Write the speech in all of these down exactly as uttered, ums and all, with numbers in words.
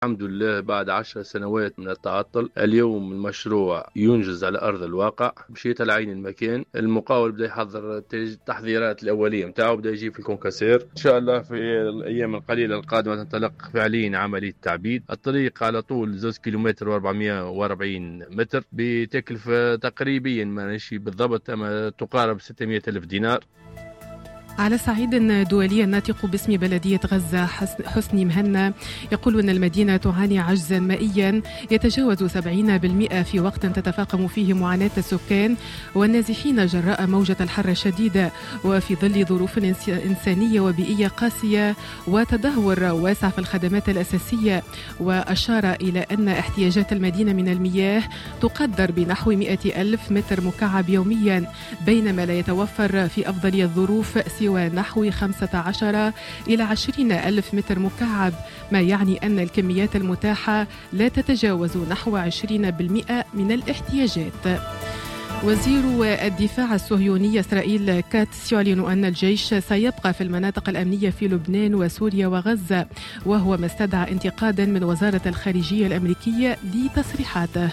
الحمد لله بعد عشر سنوات من التعطل اليوم المشروع ينجز على أرض الواقع. مشيت على عين المكان، المقاول بدأ يحضر التحضيرات الأولية متاعه، بدأ يجيب في الكونكاسير. إن شاء الله في الأيام القليلة القادمة تنطلق فعليا عملية تعبيد. الطريق على طول زوز كيلومتر وأربعمائة وأربعين متر بتكلفة تقريبا ما نشي بالضبط أما تقارب ستمائة ألف دينار. على صعيد دولي، الناطق باسم بلدية غزة حسني مهنا يقول أن المدينة تعاني عجزا مائيا يتجاوز سبعين بالمئة في وقت تتفاقم فيه معاناة السكان والنازحين جراء موجة الحر الشديدة، وفي ظل ظروف إنسانية وبيئية قاسية وتدهور واسع في الخدمات الأساسية. وأشار إلى أن احتياجات المدينة من المياه تقدر بنحو مئة ألف متر مكعب يوميا، بينما لا يتوفر في أفضل الظروف سوى نحو خمسة عشر إلى عشرين ألف متر مكعب، ما يعني أن الكميات المتاحة لا تتجاوز نحو عشرين بالمئة من الاحتياجات. وزير الدفاع الصهيوني إسرائيل كاتس يعلن أن الجيش سيبقى في المناطق الأمنية في لبنان وسوريا وغزة، وهو ما استدعى انتقادا من وزارة الخارجية الأمريكية لتصريحاته.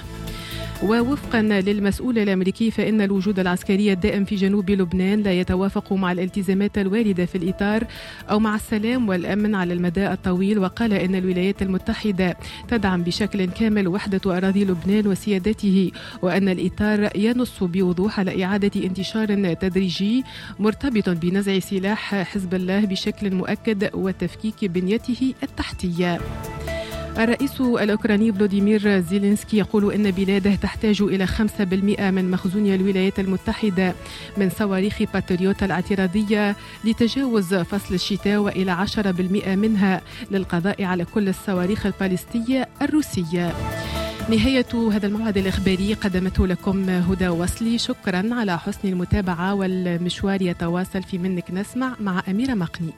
ووفقا للمسؤول الأمريكي فإن الوجود العسكري الدائم في جنوب لبنان لا يتوافق مع الالتزامات الواردة في الإطار أو مع السلام والأمن على المدى الطويل. وقال إن الولايات المتحدة تدعم بشكل كامل وحدة أراضي لبنان وسيادته، وأن الإطار ينص بوضوح على إعادة انتشار تدريجي مرتبط بنزع سلاح حزب الله بشكل مؤكد وتفكيك بنيته التحتية. الرئيس الأوكراني فلوديمير زيلينسكي يقول إن بلاده تحتاج إلى خمسة بالمئة من مخزون الولايات المتحدة من صواريخ باتريوت الاعتراضية لتجاوز فصل الشتاء، وإلى عشرة بالمئة منها للقضاء على كل الصواريخ البالستية الروسية. نهاية هذا الموعد الإخباري قدمته لكم هدى وصلي. شكرا على حسن المتابعة، والمشوار يتواصل في منك نسمع مع أميرة مقني.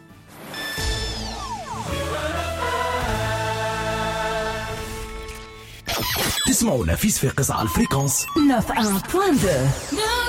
تسمعوا نفيس في قصة على الفريكونس تسعة وتسعين فاصلة اثنين.